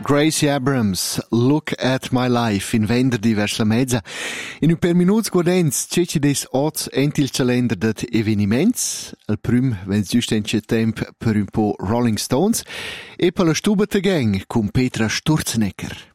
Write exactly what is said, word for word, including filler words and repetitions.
Gracie Abrams, Look at My Life, in venerdì verso la mezza. In un per minuti guardens, c'è des oz entil calender dat eveniments, al prim, wenn giusto in c'è temp per un po' Rolling Stones, e per la stuba te gang con Petra Sturzenegger.